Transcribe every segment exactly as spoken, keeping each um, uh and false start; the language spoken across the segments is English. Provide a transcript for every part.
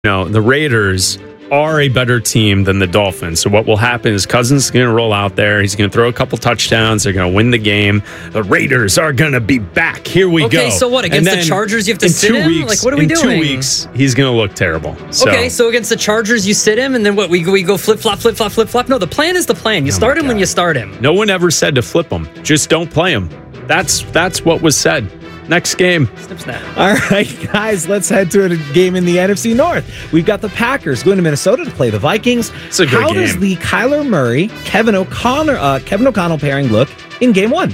know, the Raiders are a better team than the Dolphins. So what will happen is Cousins is going to roll out there. He's going to throw a couple touchdowns. They're going to win the game. The Raiders are going to be back. Here we okay, go. Okay, so what? Against the Chargers, you have to sit him? Weeks, like, what are we in doing? In two weeks, he's going to look terrible. So. Okay, so against the Chargers, you sit him, and then what? We, we go flip-flop, flip-flop, flip-flop? No, the plan is the plan. You oh start him God. when you start him. No one ever said to flip him. Just don't play him. That's, that's what was said. Next game. Snip, snap. All right, guys, let's head to a game in the N F C North. We've got the Packers going to Minnesota to play the Vikings. It's a good How game. does the Kyler Murray, Kevin O'Connor, uh, Kevin O'Connell pairing look in game one?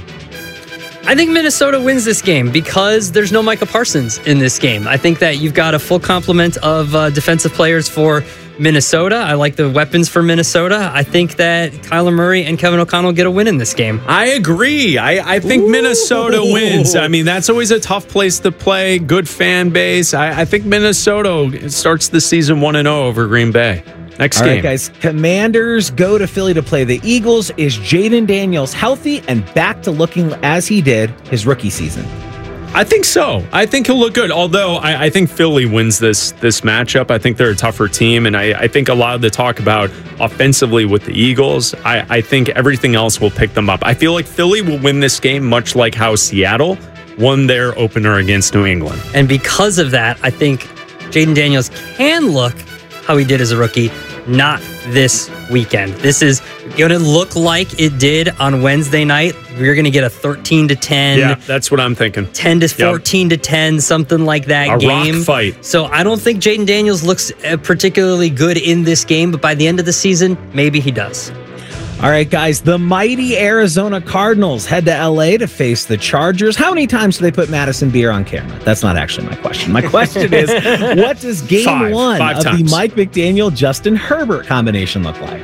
I think Minnesota wins this game because there's no Micah Parsons in this game. I think that you've got a full complement of uh, defensive players for Minnesota. I like the weapons for Minnesota. I think that Kyler Murray and Kevin O'Connell get a win in this game. I agree. I, I think Ooh. Minnesota wins. I mean, that's always a tough place to play. Good fan base. I, I think Minnesota starts the season one and oh over Green Bay. Next All game. All right, guys. Commanders go to Philly to play the Eagles. Is Jaden Daniels healthy and back to looking as he did his rookie season? I think so. I think he'll look good. Although I, I think Philly wins this this matchup. I think they're a tougher team, and I, I think a lot of the talk about offensively with the Eagles, I, I think everything else will pick them up. I feel like Philly will win this game, much like how Seattle won their opener against New England. And because of that, I think Jaden Daniels can look how he did as a rookie, not this weekend. This is going to look like it did on Wednesday night. We're going to get a thirteen to ten. Yeah, that's what I'm thinking. ten to fourteen yep. to ten, something like that a game. Rock fight. So I don't think Jaden Daniels looks particularly good in this game, but by the end of the season, maybe he does. All right, guys, the mighty Arizona Cardinals head to L A to face the Chargers. How many times do they put Madison Beer on camera? That's not actually my question. My question is, what does game five, one five of times. the Mike McDaniel, Justin Herbert combination look like?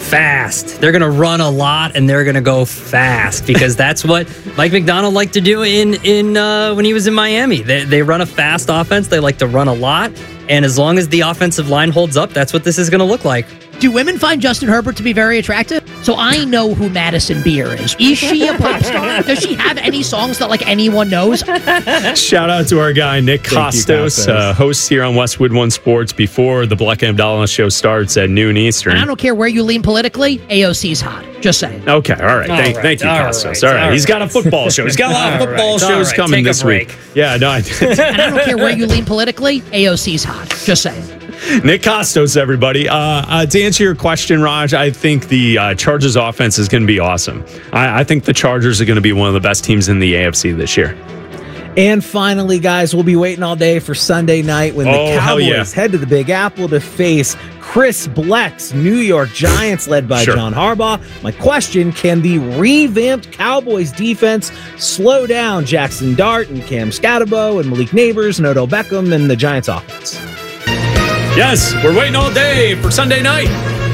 Fast. They're going to run a lot, and they're going to go fast because that's what Mike McDonald liked to do in in uh, when he was in Miami. They, they run a fast offense. They like to run a lot, and as long as the offensive line holds up, that's what this is going to look like. Do women find Justin Herbert to be very attractive? So I know who Madison Beer is. Is she a pop star? Does she have any songs that like anyone knows? Shout out to our guy Nick Costos, uh, host here on Westwood One Sports before the Black and Abdallah show starts at noon Eastern. And I don't care where you lean politically, A O C's hot. Just saying. Okay, all right. All thank, right, thank you, all Costos. right, All right. all He's got a right. football show. He's got a lot of football right, shows right. coming Take this week. Yeah, no. I and I don't care where you lean politically, A O C's hot. Just saying. Nick Costos, everybody. Uh, uh, to answer your question, Raj, I think the uh, Chargers offense is going to be awesome. I, I think the Chargers are going to be one of the best teams in the A F C this year. And finally, guys, we'll be waiting all day for Sunday night when oh, the Cowboys yeah. head to the Big Apple to face Chris Bleck's New York Giants led by sure. John Harbaugh. My question, can the revamped Cowboys defense slow down Jackson Dart and Cam Scatterbo and Malik Neighbors and Odell Beckham and the Giants offense? Yes, we're waiting all day for Sunday night.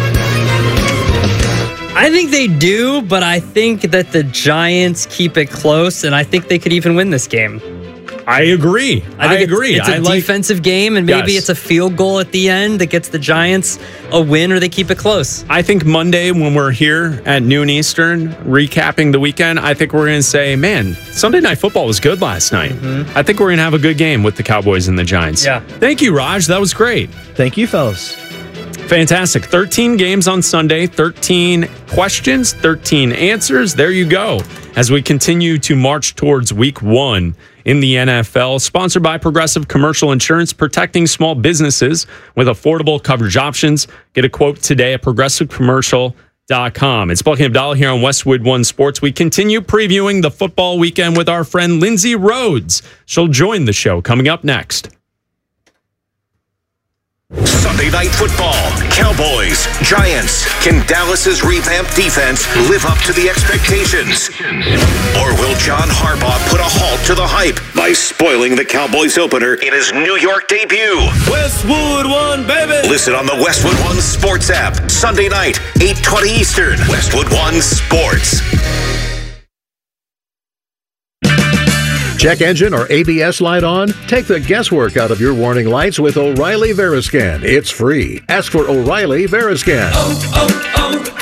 I think they do, but I think that the Giants keep it close, and I think they could even win this game. I agree. I, I think agree. It's, it's a I like, defensive game, and maybe yes. it's a field goal at the end that gets the Giants a win, or they keep it close. I think Monday when we're here at noon Eastern, recapping the weekend, I think we're going to say, man, Sunday Night Football was good last night. Mm-hmm. I think we're going to have a good game with the Cowboys and the Giants. Yeah. Thank you, Raj. That was great. Thank you, fellas. Fantastic. thirteen games on Sunday, thirteen questions, thirteen answers. There you go. As we continue to march towards week one in the N F L, sponsored by Progressive Commercial Insurance, protecting small businesses with affordable coverage options. Get a quote today at progressive commercial dot com. It's Black and Abdallah here on Westwood One Sports. We continue previewing the football weekend with our friend Lindsay Rhodes. She'll join the show coming up next. Sunday Night Football, Cowboys, Giants. Can Dallas's revamped defense live up to the expectations? Or will John Harbaugh put a halt to the hype by spoiling the Cowboys opener in his New York debut? Westwood One, baby! Listen on the Westwood One Sports app, Sunday night, eight twenty Eastern. Westwood One Sports. Check engine or A B S light on? Take the guesswork out of your warning lights with O'Reilly Veriscan. It's free. Ask for O'Reilly Veriscan. Oh,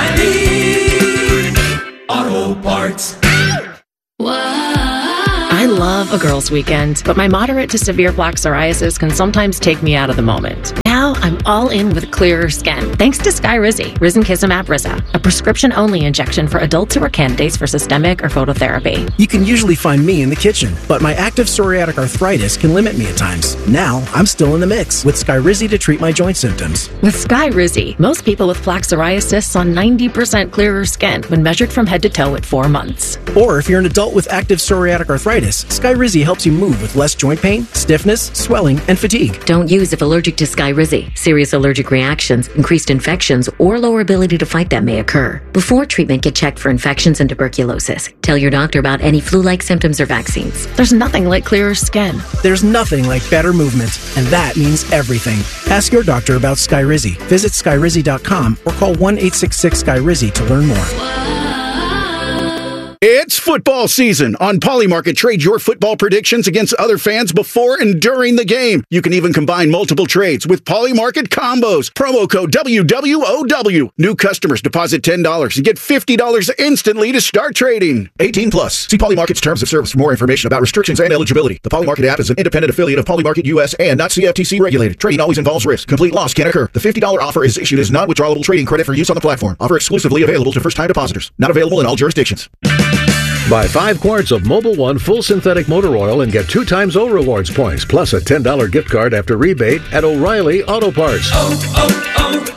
oh, oh, O'Reilly Auto Parts. I love a girls' weekend, but my moderate to severe plaque psoriasis can sometimes take me out of the moment. Now I'm all in with clearer skin, thanks to Skyrizi, risankizumab Riza, a prescription-only injection for adults who are candidates for systemic or phototherapy. You can usually find me in the kitchen, but my active psoriatic arthritis can limit me at times. Now I'm still in the mix with Skyrizi to treat my joint symptoms. With Skyrizi, most people with plaque psoriasis saw ninety percent clearer skin when measured from head to toe at four months. Or if you're an adult with active psoriatic arthritis, Skyrizi helps you move with less joint pain, stiffness, swelling, and fatigue. Don't use if allergic to Skyrizi. Serious allergic reactions, increased infections, or lower ability to fight them may occur. Before treatment, get checked for infections and tuberculosis. Tell your doctor about any flu-like symptoms or vaccines. There's nothing like clearer skin. There's nothing like better movement, and that means everything. Ask your doctor about Skyrizi. Visit Skyrizi dot com or call one eight six six Sky Rizi to learn more. It's football season. On Polymarket, trade your football predictions against other fans before and during the game. You can even combine multiple trades with Polymarket combos. Promo code W W O W. New customers deposit ten dollars and get fifty dollars instantly to start trading. eighteen plus. See Polymarket's terms of service for more information about restrictions and eligibility. The Polymarket app is an independent affiliate of Polymarket U S and not C F T C regulated. Trading always involves risk. Complete loss can occur. The fifty dollars offer is issued as non-withdrawable trading credit for use on the platform. Offer exclusively available to first-time depositors. Not available in all jurisdictions. Buy five quarts of Mobil One full synthetic motor oil and get two times O Rewards points, plus a ten dollars gift card after rebate at O'Reilly Auto Parts. Oh,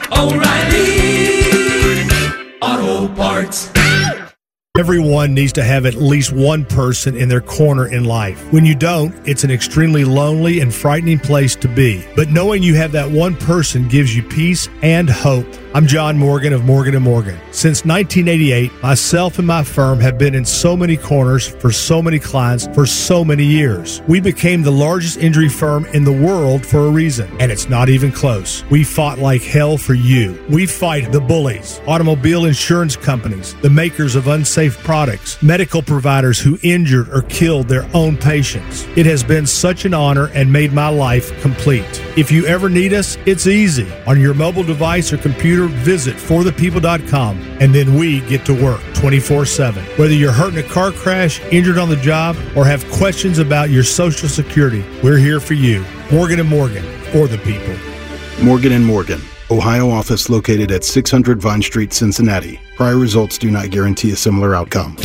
oh, oh, O'Reilly Auto Parts. Everyone needs to have at least one person in their corner in life. When you don't, it's an extremely lonely and frightening place to be. But knowing you have that one person gives you peace and hope. I'm John Morgan of Morgan and Morgan. Since nineteen eighty-eight, myself and my firm have been in so many corners for so many clients for so many years. We became the largest injury firm in the world for a reason, and it's not even close. We fought like hell for you. We fight the bullies, automobile insurance companies, the makers of unsafe products, medical providers who injured or killed their own patients. It has been such an honor and made my life complete. If you ever need us, it's easy. On your mobile device or computer, visit for the people dot com, and then we get to work twenty-four seven. Whether you're hurt in a car crash, injured on the job, or have questions about your Social Security, we're here for you. Morgan and Morgan, for the people. Morgan and Morgan, Ohio office located at six hundred Vine Street, Cincinnati. Prior results do not guarantee a similar outcome.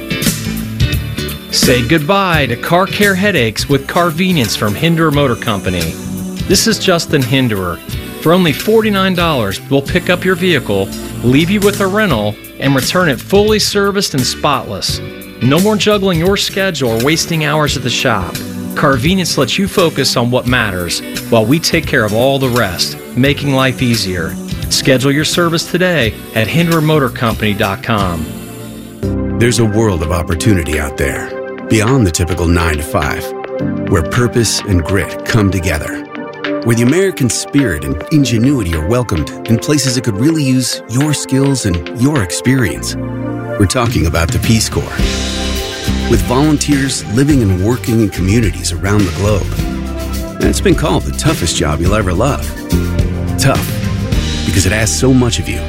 Say goodbye to car care headaches with Carvenience from Hinderer Motor Company. This is Justin Hinderer. For only forty-nine dollars, we'll pick up your vehicle, leave you with a rental, and return it fully serviced and spotless. No more juggling your schedule or wasting hours at the shop. Carvenience lets you focus on what matters, while we take care of all the rest, making life easier. Schedule your service today at hinderer motor company dot com. There's a world of opportunity out there, beyond the typical nine to five, where purpose and grit come together. Where the American spirit and ingenuity are welcomed in places that could really use your skills and your experience. We're talking about the Peace Corps. With volunteers living and working in communities around the globe. And it's been called the toughest job you'll ever love. Tough, because it asks so much of you.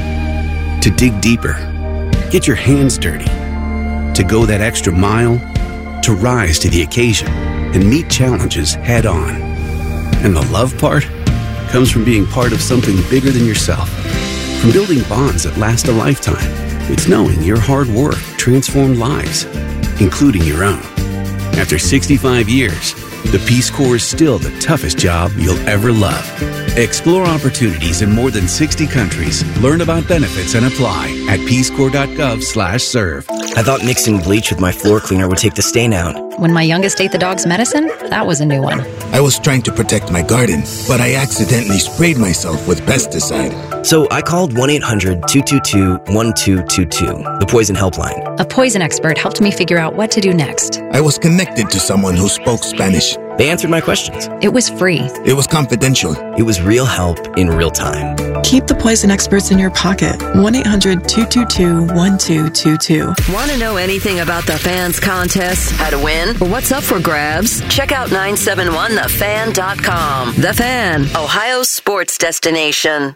To dig deeper, get your hands dirty, to go that extra mile, to rise to the occasion and meet challenges head on. And the love part comes from being part of something bigger than yourself. From building bonds that last a lifetime. It's knowing your hard work transformed lives, including your own. After sixty-five years, the Peace Corps is still the toughest job you'll ever love. Explore opportunities in more than sixty countries. Learn about benefits and apply at peace corps dot gov slash serve. I thought mixing bleach with my floor cleaner would take the stain out. When my youngest ate the dog's medicine, that was a new one. I was trying to protect my garden, but I accidentally sprayed myself with pesticide. So I called one eight hundred two two two one two two two, the poison helpline. A poison expert helped me figure out what to do next. I was connected to someone who spoke Spanish. They answered my questions. It was free. It was confidential. It was real help in real time. Keep the poison experts in your pocket. one eight hundred two two two one two two two. Want to know anything about the Fan's contest, how to win, or what's up for grabs? Check out nine seven one the fan dot com. The Fan, Ohio's sports destination.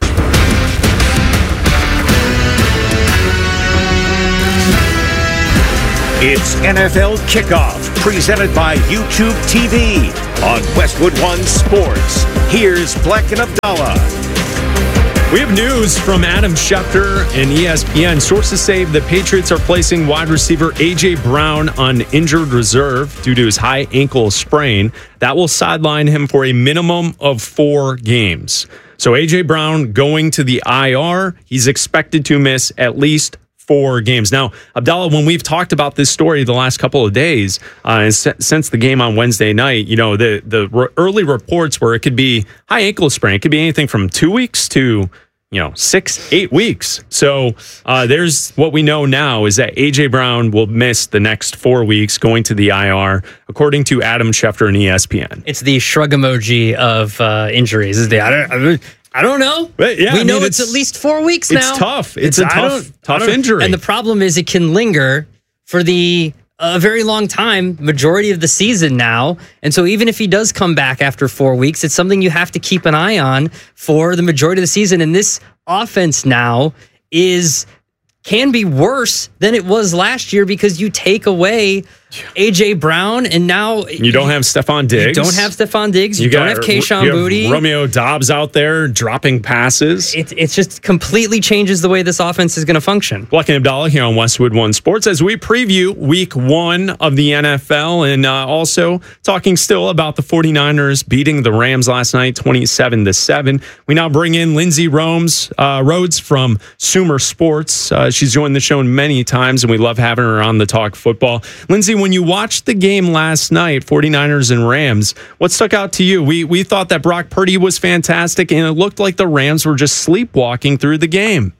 It's N F L Kickoff, presented by YouTube T V on Westwood One Sports. Here's Black and Abdallah. We have news from Adam Schefter and E S P N. Sources say the Patriots are placing wide receiver A J. Brown on injured reserve due to his high ankle sprain. That will sideline him for a minimum of four games. So A J. Brown going to the I R. He's expected to miss at least four games. Now, Abdallah, when we've talked about this story the last couple of days, uh, and se- since the game on Wednesday night, you know, the the re- early reports where it could be high ankle sprain, it could be anything from two weeks to, you know, six, eight weeks. So uh, there's what we know now is that A J. Brown will miss the next four weeks going to the I R, according to Adam Schefter and E S P N. It's the shrug emoji of uh, injuries. Is the I don't, I don't I don't know. But yeah, we I know mean, it's, it's at least four weeks now. It's tough. It's, it's a tough, tough injury. And the problem is it can linger for the a very long time, majority of the season now. And so even if he does come back after four weeks, it's something you have to keep an eye on for the majority of the season. And this offense now is can be worse than it was last year because you take away A J. Brown, and now you don't have Stephon Diggs. You don't have Stephon Diggs. You, you don't have Kayshon you have Boutte. Romeo Doubs out there dropping passes. It, it just completely changes the way this offense is going to function. Black and Abdallah here on Westwood One Sports as we preview week one of the N F L, and uh, also talking still about the 49ers beating the Rams last night twenty-seven to seven. We now bring in Lindsay Rhodes, uh, Rhodes from Sumer Sports. Uh, she's joined the show many times, and we love having her on the Talk Football. Lindsay, when you watched the game last night, 49ers and Rams, what stuck out to you? We we thought that Brock Purdy was fantastic, and it looked like the Rams were just sleepwalking through the game.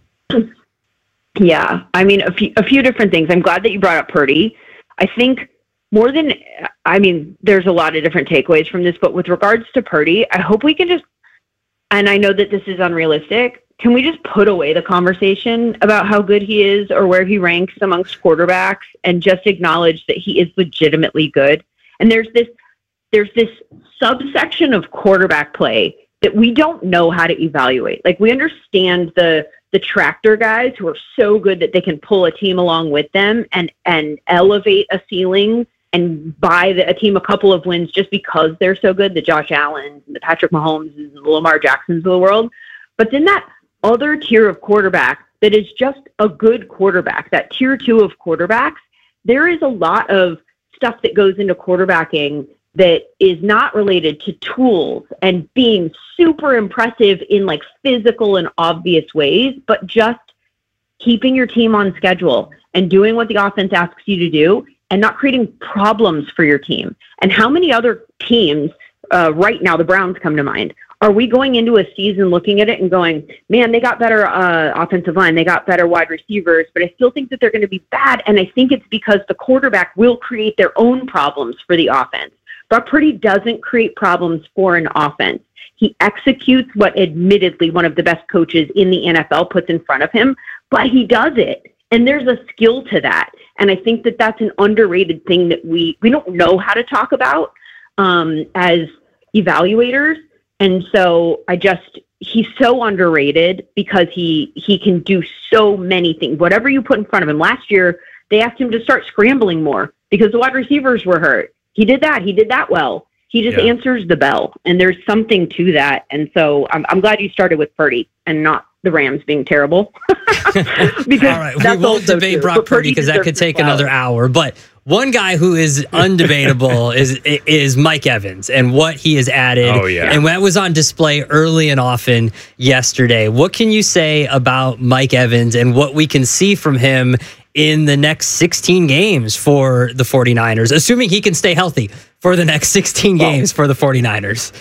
Yeah, I mean, a few, a few different things. I'm glad that you brought up Purdy. I think more than, I mean, there's a lot of different takeaways from this, but with regards to Purdy, I hope we can just, and I know that this is unrealistic, can we just put away the conversation about how good he is or where he ranks amongst quarterbacks and just acknowledge that he is legitimately good? And there's this there's this subsection of quarterback play that we don't know how to evaluate. Like, we understand the the tractor guys who are so good that they can pull a team along with them and and elevate a ceiling and buy the, a team a couple of wins just because they're so good, the Josh Allens and the Patrick Mahomes and the Lamar Jacksons of the world. But then that other tier of quarterback that is just a good quarterback, that tier two of quarterbacks, there is a lot of stuff that goes into quarterbacking that is not related to tools and being super impressive in like physical and obvious ways, but just keeping your team on schedule and doing what the offense asks you to do and not creating problems for your team. And how many other teams, uh, right now, the Browns come to mind, are we going into a season looking at it and going, man, they got better uh, offensive line, they got better wide receivers, but I still think that they're going to be bad. And I think it's because the quarterback will create their own problems for the offense. Brock Purdy doesn't create problems for an offense. He executes what admittedly one of the best coaches in the N F L puts in front of him, but he does it. And there's a skill to that. And I think that that's an underrated thing that we, we don't know how to talk about um, as evaluators. And so I just, he's so underrated because he, he can do so many things. Whatever you put in front of him. Last year, they asked him to start scrambling more because the wide receivers were hurt. He did that. He did that well. He just yeah. answers the bell. And there's something to that. And so I'm, I'm glad you started with Purdy and not the Rams being terrible. Because all right, we won't debate true. Brock Purdy because that could take well. another hour. But one guy who is undebatable is is Mike Evans and what he has added. Oh, yeah. And that was on display early and often yesterday. What can you say about Mike Evans and what we can see from him in the next sixteen games for the 49ers, assuming he can stay healthy for the next sixteen games for the 49ers?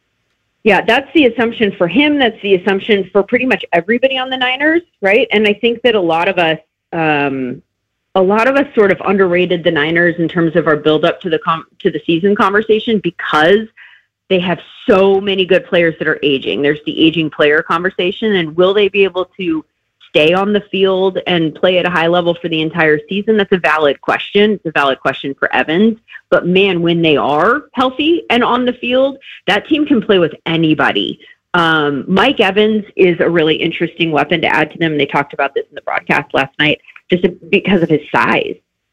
Yeah, that's the assumption for him. That's the assumption for pretty much everybody on the Niners, right? And I think that a lot of us, um, a lot of us sort of underrated the Niners in terms of our build-up to the com- to the season conversation because they have so many good players that are aging. There's the aging player conversation, and will they be able to stay on the field and play at a high level for the entire season? That's a valid question. It's a valid question for Evans. But man, when they are healthy and on the field, that team can play with anybody. Um, Mike Evans is a really interesting weapon to add to them. They talked about this in the broadcast last night, just because of his size.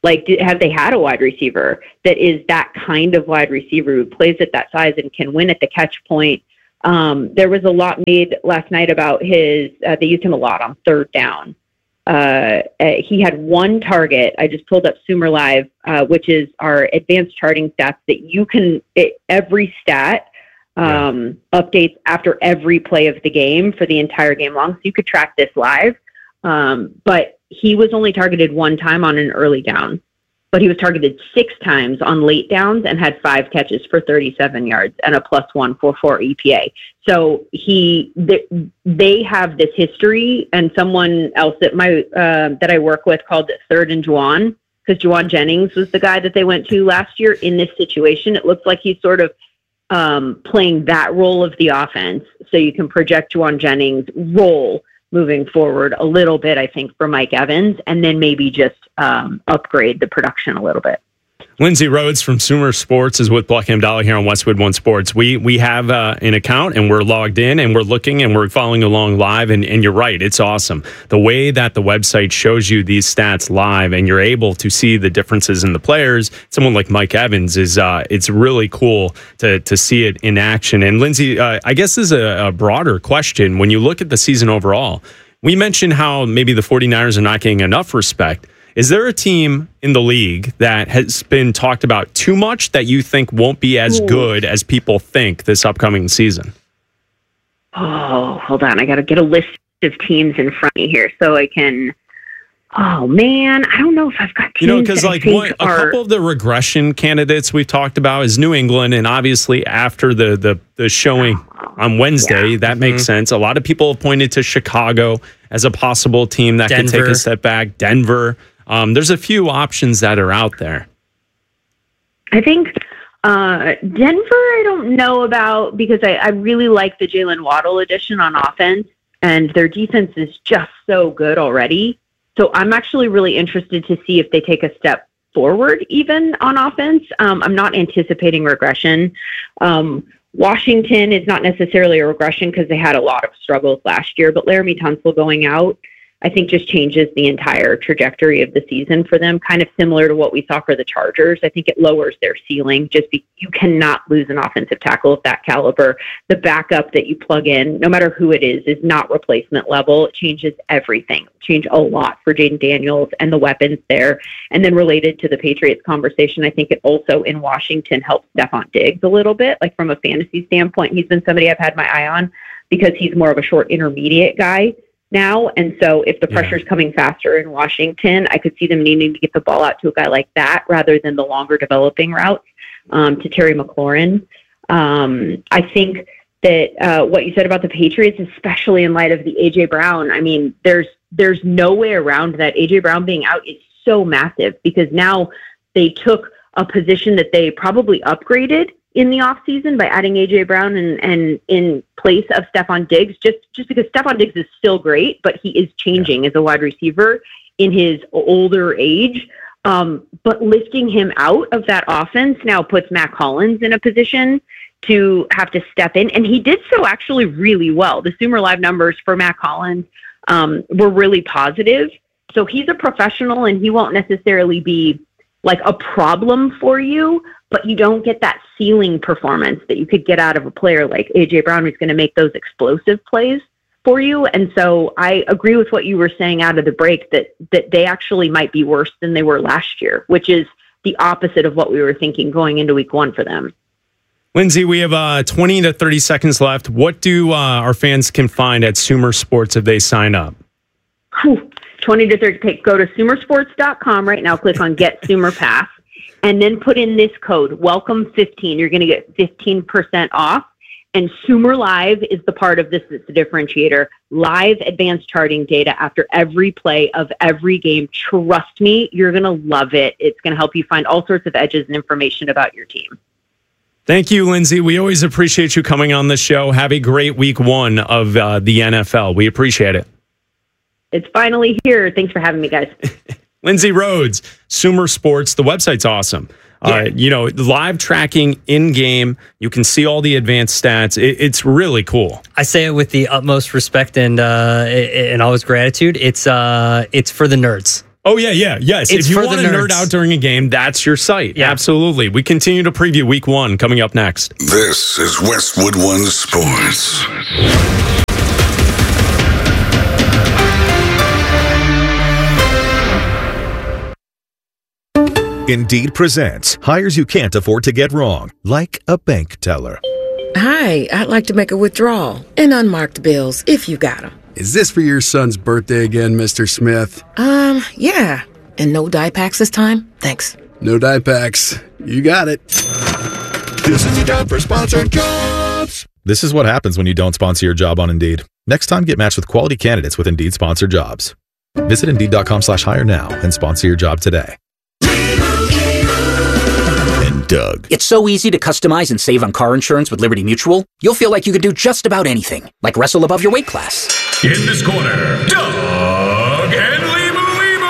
Like, do, have they had a wide receiver that is that kind of wide receiver who plays at that size and can win at the catch point? Um, there was a lot made last night about his, uh, they used him a lot on third down. Uh, uh, he had one target. I just pulled up Sumer Live, uh, which is our advanced charting stats that you can, it, every stat um, yeah. updates after every play of the game for the entire game long. So you could track this live. Um, but he was only targeted one time on an early down, but he was targeted six times on late downs and had five catches for thirty-seven yards and a plus one four four E P A. So he, they, they have this history, and someone else that my uh, that I work with called it Third and Juwan, because Juwan Jennings was the guy that they went to last year in this situation. It looks like he's sort of um, playing that role of the offense. So you can project Juwan Jennings' role moving forward a little bit, I think, for Mike Evans, and then maybe just um, upgrade the production a little bit. Lindsay Rhodes from Sumer Sports is with Buckingham Dollar here on Westwood One Sports. We we have uh, an account, and we're logged in, and we're looking, and we're following along live, and, and you're right, it's awesome. The way that the website shows you these stats live, and you're able to see the differences in the players, someone like Mike Evans, is uh, it's really cool to, to see it in action. And Lindsay, uh, I guess this is a, a broader question. When you look at the season overall, we mentioned how maybe the 49ers are not getting enough respect. Is there a team in the league that has been talked about too much that you think won't be as Ooh. good as people think this upcoming season? Oh, hold on. I got to get a list of teams in front of me here so I can... Oh, man. I don't know if I've got teams You know, because that I like think one, a are... couple of the regression candidates we've talked about is New England, and obviously after the the, the showing on Wednesday, Yeah. that makes Mhm. sense. A lot of people have pointed to Chicago as a possible team that could take Denver. a step back. Denver. Um, there's a few options that are out there. I think uh, Denver, I don't know about because I, I really like the Jalen Waddle addition on offense, and their defense is just so good already. So I'm actually really interested to see if they take a step forward even on offense. Um, I'm not anticipating regression. Um, Washington is not necessarily a regression because they had a lot of struggles last year, but Laramie Tunsil going out, I think just changes the entire trajectory of the season for them, kind of similar to what we saw for the Chargers. I think it lowers their ceiling. Just be, you cannot lose an offensive tackle of that caliber. The backup that you plug in, no matter who it is, is not replacement level. It changes everything. Change a lot for Jaden Daniels and the weapons there. And then related to the Patriots conversation, I think it also in Washington helps Stephon Diggs a little bit. Like from a fantasy standpoint, he's been somebody I've had my eye on because he's more of a short intermediate guy now. And so if the pressure's yeah. coming faster in Washington, I could see them needing to get the ball out to a guy like that rather than the longer developing routes um, to Terry McLaurin. Um, I think that uh, what you said about the Patriots, especially in light of the A J Brown, I mean, there's there's no way around that. A J Brown being out is so massive because now they took a position that they probably upgraded in the offseason by adding A J Brown and, and in place of Stephon Diggs, just, just because Stephon Diggs is still great, but he is changing yeah. as a wide receiver in his older age. Um, but lifting him out of that offense now puts Matt Collins in a position to have to step in. And he did so actually really well. The Sumer Live numbers for Matt Collins um, were really positive. So he's a professional and he won't necessarily be like a problem for you, but you don't get that ceiling performance that you could get out of a player like A J Brown, who's going to make those explosive plays for you. And so I agree with what you were saying out of the break, that that they actually might be worse than they were last year, which is the opposite of what we were thinking going into week one for them. Lindsay, we have uh, twenty to thirty seconds left. What do uh, our fans can find at Sumer Sports if they sign up? Whew. twenty to thirty, take, go to sumer sports dot com right now, click on Get Sumer Pass, and then put in this code, welcome fifteen. You're going to get fifteen percent off. And Sumer Live is the part of this that's the differentiator. Live advanced charting data after every play of every game. Trust me, you're going to love it. It's going to help you find all sorts of edges and information about your team. Thank you, Lindsay. We always appreciate you coming on the show. Have a great week one of uh, the N F L. We appreciate it. It's finally here. Thanks for having me, guys. Lindsay Rhodes, Sumer Sports. The website's awesome. Yeah. Uh, you know, live tracking in game. You can see all the advanced stats. It, it's really cool. I say it with the utmost respect and uh, and always gratitude. It's uh, it's for the nerds. Oh, yeah, yeah, yes. It's if you for want the to nerd nerds. out during a game, that's your site. Yeah. Absolutely. We continue to preview week one coming up next. This is Westwood One Sports. Indeed presents hires you can't afford to get wrong, like a bank teller. Hi, I'd like to make a withdrawal. And unmarked bills, if you got them. Is this for your son's birthday again, Mister Smith? Um, yeah. And no dye packs this time? Thanks. No dye packs. You got it. This is your job for sponsored jobs. This is what happens when you don't sponsor your job on Indeed. Next time, get matched with quality candidates with Indeed sponsored jobs. Visit Indeed.com slash hire now and sponsor your job today. And Doug. It's so easy to customize and save on car insurance with Liberty Mutual. You'll feel like you could do just about anything, like wrestle above your weight class. In this corner, Doug and Limu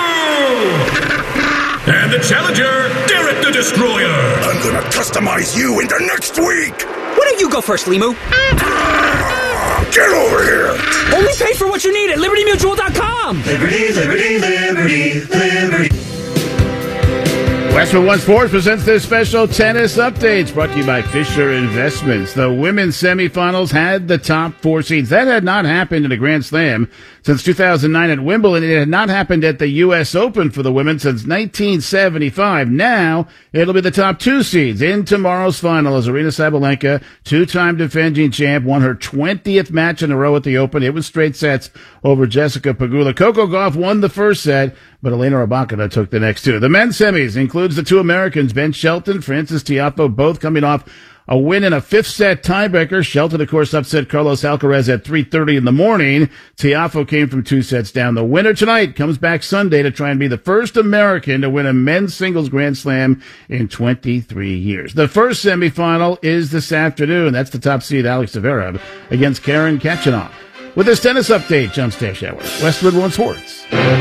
Limu. And the challenger, Derek the Destroyer. I'm gonna customize you into next week. Why don't you go first, Limu? Get over here. Only pay for what you need at Liberty Mutual dot com. Liberty, Liberty, Liberty, Liberty. Westwood One Sports presents this special tennis updates brought to you by Fisher Investments. The women's semifinals had the top four seeds. That had not happened in a Grand Slam since two thousand nine at Wimbledon. It had not happened at the U S Open for the women since nineteen seventy-five. Now it'll be the top two seeds in tomorrow's final as Aryna Sabalenka, two-time defending champ, won her twentieth match in a row at the Open. It was straight sets over Jessica Pegula. Coco Gauff won the first set, but Elena Rybakina took the next two. The men's semis includes the two Americans, Ben Shelton, Francis Tiafoe, both coming off a win in a fifth-set tiebreaker. Shelton, of course, upset Carlos Alcaraz at three thirty in the morning. Tiafoe came from two sets down. The winner tonight comes back Sunday to try and be the first American to win a men's singles Grand Slam in twenty-three years. The first semifinal is this afternoon. That's the top seed, Alex Zverev, against Karen Khachanov. With this tennis update, Jump Stash Hour, Westwood One Sports.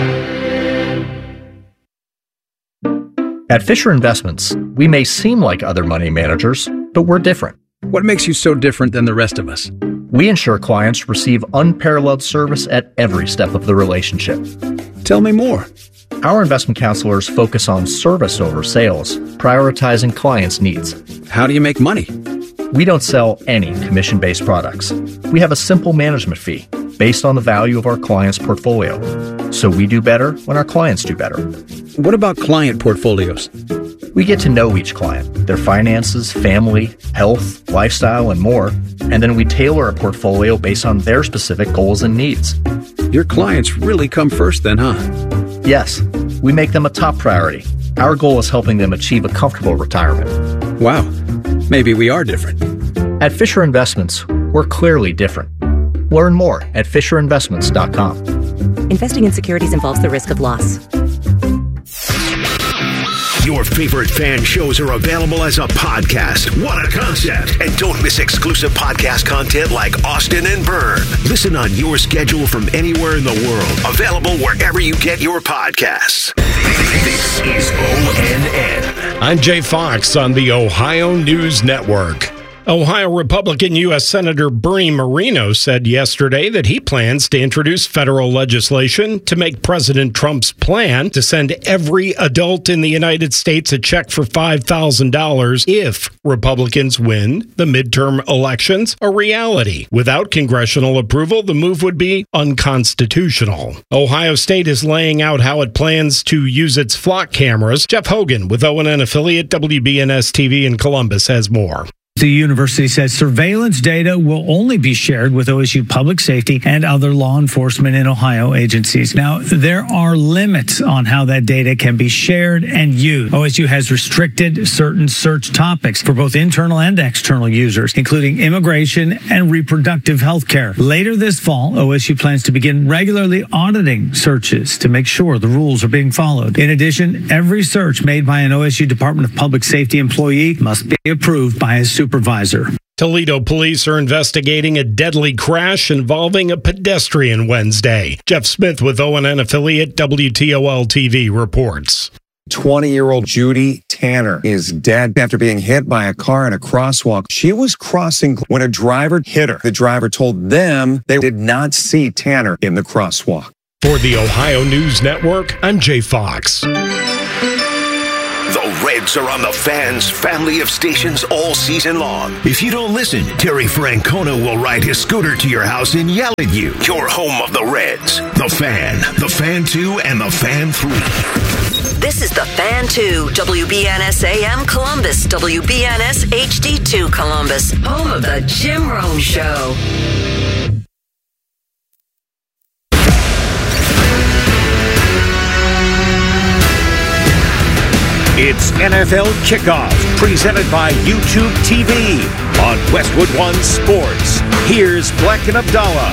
At Fisher Investments, we may seem like other money managers, but we're different. What makes you so different than the rest of us? We ensure clients receive unparalleled service at every step of the relationship. Tell me more. Our investment counselors focus on service over sales, prioritizing clients' needs. How do you make money? We don't sell any commission-based products. We have a simple management fee based on the value of our client's portfolio. So we do better when our clients do better. What about client portfolios? We get to know each client, their finances, family, health, lifestyle, and more, and then we tailor a portfolio based on their specific goals and needs. Your clients really come first then, huh? Yes, we make them a top priority. Our goal is helping them achieve a comfortable retirement. Wow, maybe we are different. At Fisher Investments, we're clearly different. Learn more at Fisher Investments dot com. Investing in securities involves the risk of loss. Your favorite fan shows are available as a podcast. What a concept! And don't miss exclusive podcast content like Austin and Byrne. Listen on your schedule from anywhere in the world. Available wherever you get your podcasts. This is O N N. I'm Jay Fox on the Ohio News Network. Ohio Republican U S Senator Bernie Moreno said yesterday that he plans to introduce federal legislation to make President Trump's plan to send every adult in the United States a check for five thousand dollars if Republicans win the midterm elections a reality. Without congressional approval, the move would be unconstitutional. Ohio State is laying out how it plans to use its flock cameras. Jeff Hogan with O N N affiliate W B N S T V in Columbus has more. The university says surveillance data will only be shared with O S U Public Safety and other law enforcement and Ohio agencies. Now, there are limits on how that data can be shared and used. O S U has restricted certain search topics for both internal and external users, including immigration and reproductive health care. Later this fall, O S U plans to begin regularly auditing searches to make sure the rules are being followed. In addition, every search made by an O S U Department of Public Safety employee must be approved by a supervisor. supervisor. Toledo police are investigating a deadly crash involving a pedestrian Wednesday. Jeff Smith with O N N affiliate W T O L T V reports. twenty-year-old Judy Tanner is dead after being hit by a car in a crosswalk. She was crossing when a driver hit her. The driver told them they did not see Tanner in the crosswalk. For the Ohio News Network, I'm Jay Fox. The Reds are on the Fan's family of stations all season long. If you don't listen, Terry Francona will ride his scooter to your house and yell at you. You're home of the Reds. The Fan, The Fan two, and The Fan three. This is The Fan two, W B N S A M Columbus, W B N S H D two Columbus, home of the Jim Rome Show. It's N F L Kickoff, presented by YouTube T V on Westwood One Sports. Here's Black and Abdallah.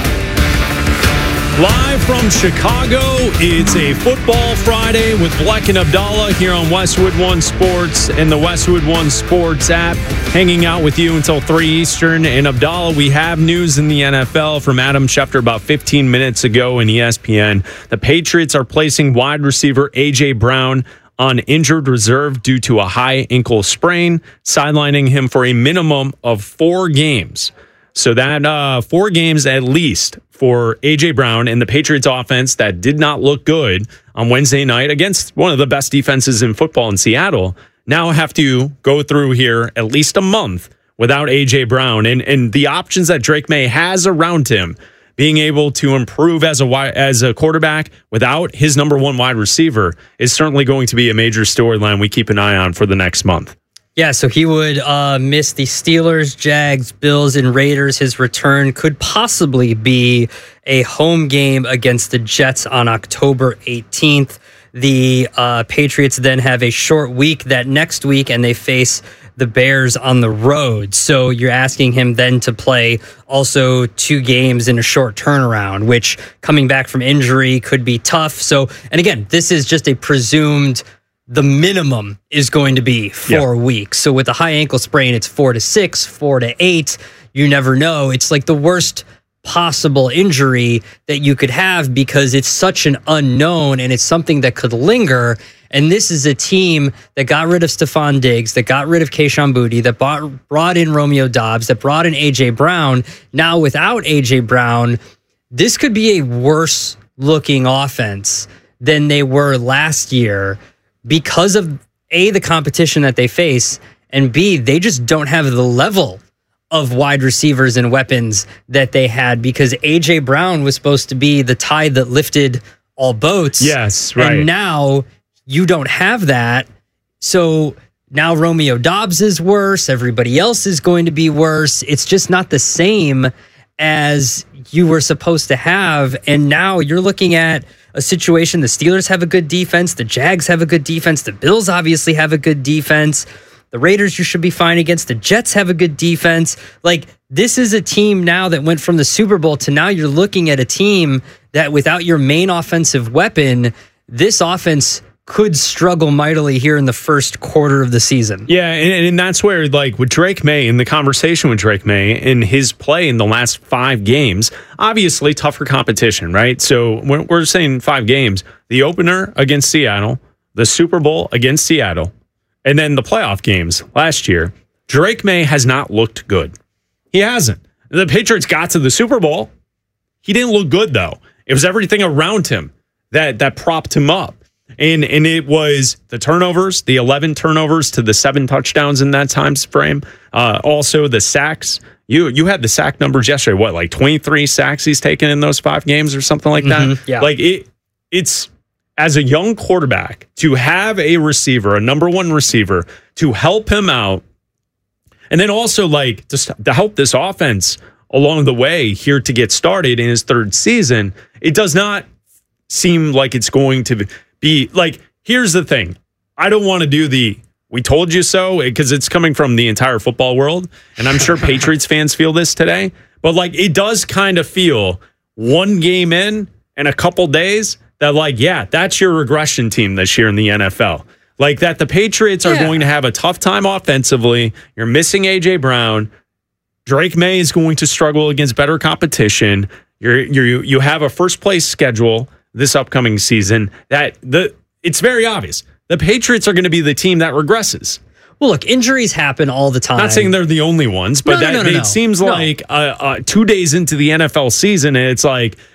Live from Chicago, it's a Football Friday with Black and Abdallah here on Westwood One Sports and the Westwood One Sports app. Hanging out with you until three Eastern. And Abdallah, we have news in the N F L from Adam Schefter about fifteen minutes ago in E S P N. The Patriots are placing wide receiver A J. Brown on injured reserve due to a high ankle sprain, sidelining him for a minimum of four games. So that uh, four games at least for A J. Brown and the Patriots offense that did not look good on Wednesday night against one of the best defenses in football in Seattle now have to go through here at least a month without A J. Brown. And, and the options that Drake May has around him, being able to improve as a as a quarterback without his number one wide receiver is certainly going to be a major storyline we keep an eye on for the next month. Yeah, so he would uh, miss the Steelers, Jags, Bills, and Raiders. His return could possibly be a home game against the Jets on October eighteenth. The uh, Patriots then have a short week that next week, and they face the Bears on the road. So you're asking him then to play also two games in a short turnaround, which coming back from injury could be tough. So, and again, this is just a presumed, the minimum is going to be four yeah. weeks. So with a high ankle sprain, it's four to six, four to eight. You never know. It's like the worst possible injury that you could have because it's such an unknown and it's something that could linger. And this is a team that got rid of Stephon Diggs, that got rid of Kayshon Boutte, that bought, brought in Romeo Doubs, that brought in A J. Brown. Now without A J. Brown, this could be a worse looking offense than they were last year because of A, the competition that they face, and B, they just don't have the level of wide receivers and weapons that they had because A J. Brown was supposed to be the tide that lifted all boats. Yes, right. And now you don't have that. So now Romeo Doubs is worse. Everybody else is going to be worse. It's just not the same as you were supposed to have. And now you're looking at a situation. The Steelers have a good defense. The Jags have a good defense. The Bills obviously have a good defense. The Raiders you should be fine against. The Jets have a good defense. Like, this is a team now that went from the Super Bowl to now you're looking at a team that without your main offensive weapon, this offense could struggle mightily here in the first quarter of the season. Yeah, and, and that's where, like, with Drake May, in the conversation with Drake May, in his play in the last five games, obviously tougher competition, right? So we're, we're saying five games. The opener against Seattle, the Super Bowl against Seattle, and then the playoff games last year. Drake May has not looked good. He hasn't. The Patriots got to the Super Bowl. He didn't look good, though. It was everything around him that that propped him up. And and it was the turnovers, the eleven turnovers to the seven touchdowns in that time frame. Uh, also the sacks. You you had the sack numbers yesterday. What, like twenty-three sacks he's taken in those five games or something like that? Mm-hmm, yeah. Like it. It's as a young quarterback to have a receiver, a number one receiver, to help him out, and then also like to, to help this offense along the way here to get started in his third season. It does not seem like it's going to be like, here's the thing. I don't want to do the we told you so because it's coming from the entire football world. And I'm sure Patriots fans feel this today. But like, it does kind of feel one game in and a couple days that like, yeah, that's your regression team this year in the N F L. Like that the Patriots are yeah. going to have a tough time offensively. You're missing A J. Brown. Drake May is going to struggle against better competition. You're, you're, you have a first place schedule this upcoming season that the it's very obvious. The Patriots are going to be the team that regresses. Well, look, injuries happen all the time. Not saying they're the only ones, but no, that no, no, no, it seems no. like uh, uh, two days into the N F L season, and it's like,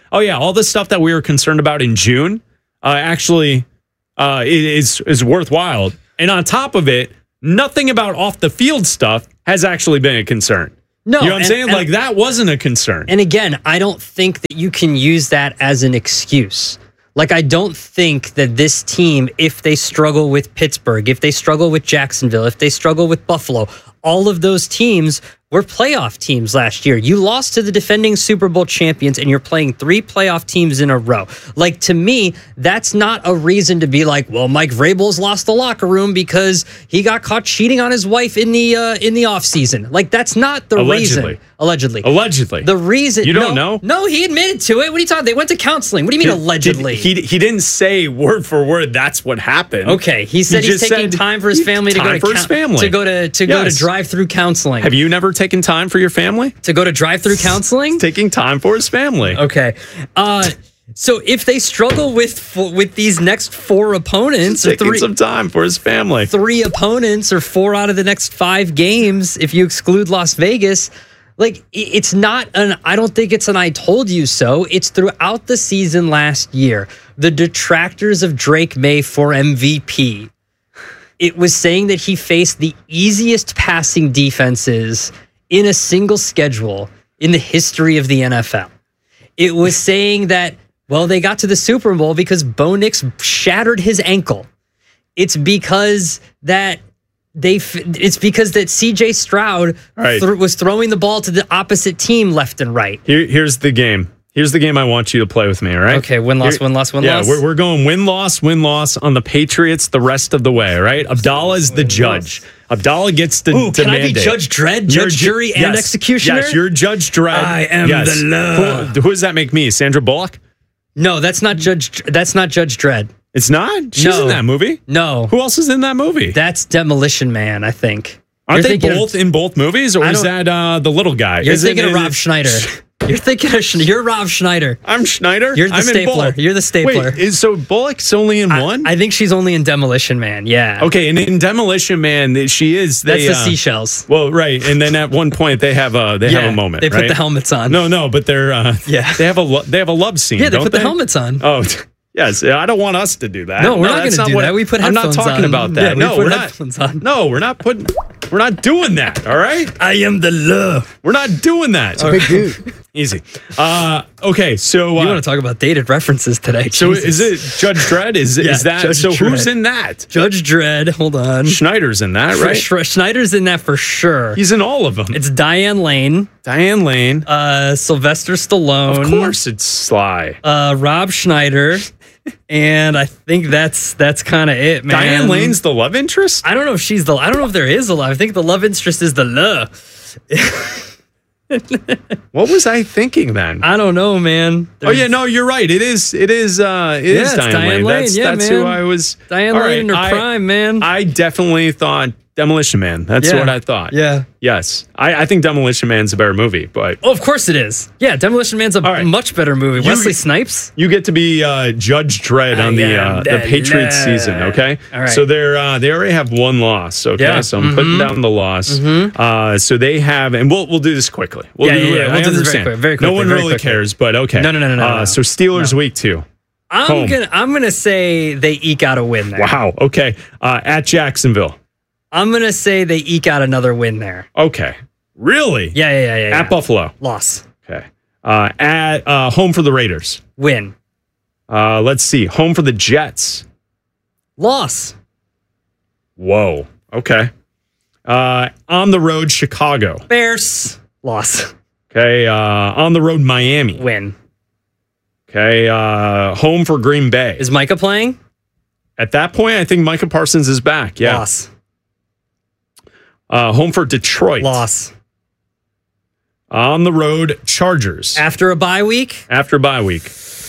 oh yeah, all the stuff that we were concerned about in June uh, actually uh, is is worthwhile. And on top of it, nothing about off the field stuff has actually been a concern. No, you know what I'm and, saying? and, like that wasn't a concern. And again, I don't think that you can use that as an excuse. Like, I don't think that this team, if they struggle with Pittsburgh, if they struggle with Jacksonville, if they struggle with Buffalo, all of those teams were playoff teams last year. You lost to the defending Super Bowl champions, and you're playing three playoff teams in a row. Like, to me, that's not a reason to be like, well, Mike Vrabel's lost the locker room because he got caught cheating on his wife in the uh, in the offseason. Like, that's not the Allegedly. reason. Allegedly. Allegedly. The reason. You don't no, know? No, he admitted to it. What are you talking? They went to counseling. What do you mean, Did- allegedly? did- he, he didn't say word for word that's what happened. Okay, he said He he's just taking said time for his he- family to go time to for his count- family. to go to to go to Yes. drive-through counseling. Have you never taken time for your family? To go to drive-through counseling? Taking time for his family. Okay. Uh, so if they struggle with fo- with these next four opponents, or Taking three, some time for his family. three opponents, or four out of the next five games, if you exclude Las Vegas, like, i- it's not an, I don't think it's an I told you so. It's throughout the season last year. The detractors of Drake May for M V P. It was saying that he faced the easiest passing defenses in a single schedule in the history of the N F L. It was saying that, well, they got to the Super Bowl because Bo Nix shattered his ankle. It's because that they. f- It's because that C J Stroud right. th- was throwing the ball to the opposite team left and right. Here, here's the game. Here's the game I want you to play with me, all right? Okay, win, loss, win, loss, win, yeah, loss. we're, we're going win, loss, win, loss on the Patriots the rest of the way, all right? Abdallah is the judge. Abdallah gets to, Ooh, to can I be mandate. Judge Dredd, You're Judge, ju- Jury, and yes. Executioner? Yes, you're Judge Dredd. I am Yes. the law. Who, who does that make me? Sandra Bullock? No, that's not Judge. That's not Judge Dredd. It's not? She's No. in that movie? No. Who else is in that movie? That's Demolition Man, I think. Aren't You're they thinking of- both in both movies, or I is don't- that uh, the little guy? You're Is it- thinking of is Rob it- Schneider. You're thinking of Schne- you're Rob Schneider. I'm Schneider. You're the I'm in stapler. both. You're the stapler. Wait, is, so Bullock's only in I, one? I think she's only in Demolition Man. Yeah. Okay, and in Demolition Man, she is. They, That's the uh, seashells. Well, right, and then at one point they have a they have Yeah, a moment. they put right? the helmets on. No, no, but they're uh, Yeah. they have a lo- they have a love scene. Yeah, they don't put the helmets on. Oh, yes. I don't want us to do that. No, we're not that's gonna do what- that. We put I'm not headphones talking on. about that. Yeah, we no, put we're headphones not. on. No, we're not putting. We're not doing that. All right. I am the law. We're not doing that. Big dude. Easy. Uh, okay, so uh, You want to talk about dated references today? so Jesus. is it Judge Dredd? Is Yeah, is that Judge so? Who's Dredd. in that? Judge Dredd. Hold on. Schneider's in that, right? Sch- Schneider's in that for sure. He's in all of them. It's Diane Lane, Diane Lane. uh, Sylvester Stallone. Of course, it's Sly. Uh, Rob Schneider, and I think that's that's kind of it, man. Diane Lane's the love interest. I don't know if she's the. I don't know if there is a love. I think the love interest is the love. What was I thinking then? I don't know, man. Oh yeah, no, you're right. It is. It is. Uh, it Yeah, is it's Diane, Diane Lane. Lane. That's Yeah, that's man. who I was. Diane All Lane right, in her I- prime, man. I definitely thought Demolition Man. That's Yeah. what I thought. Yeah. Yes, I, I think Demolition Man's a better movie, but Oh, of course it is. Yeah, Demolition Man's a All right. much better movie. You- Wesley Snipes. you get to be uh, Judge Dredd on I the am uh, the the Patriots law. season. Okay. All right. So they're uh, they already have one loss. Okay. Yeah. So I'm putting Mhm. down the loss. Mhm. Uh, so they have, and we'll we'll do this quickly. We'll Yeah, do, yeah, yeah. I We'll do this very understand. quick- very no quickly, one very really quickly. cares, but okay. No, no, no, no, no, Uh, no. So Steelers week two. I'm Home. gonna I'm gonna say they eke out a win there. Wow. Okay. Uh, at Jacksonville. I'm gonna say they eke out another win there. Okay. Really? Yeah, yeah, yeah, yeah. At yeah. Buffalo. Loss. Okay. Uh, at uh, home for the Raiders. Win. Uh, let's see. Home for the Jets. Loss. Whoa. Okay. Uh, on the road, Chicago. Bears. Loss. Okay. Uh, on the road, Miami. Win. Okay. Uh, home for Green Bay. Is Micah playing? At that point, I think Micah Parsons is back. Yeah. Loss. Uh, home for Detroit. Loss. On the road, Chargers. After a bye week? After bye week.